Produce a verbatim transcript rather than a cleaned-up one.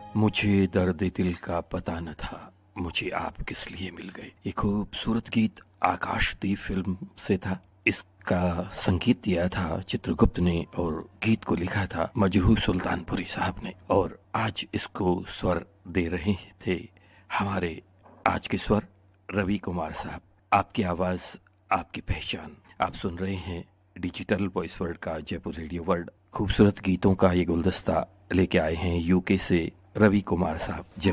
मुझे दर्द दिल का पता न था, मुझे आप किस लिए मिल गए। ये खूबसूरत गीत आकाशदीप फिल्म से था। इसका संगीत दिया था चित्रगुप्त ने और गीत को लिखा था मजरूह सुल्तानपुरी साहब ने। और आज इसको स्वर दे रहे थे हमारे आज के स्वर रवि कुमार साहब। आपकी आवाज़, आपकी पहचान। आप सुन रहे हैं डिजिटल वॉइस वर्ल्ड का जयपुर रेडियो वर्ल्ड। खूबसूरत गीतों का ये गुलदस्ता लेके आए हैं यूके से रवि कुमार साहब।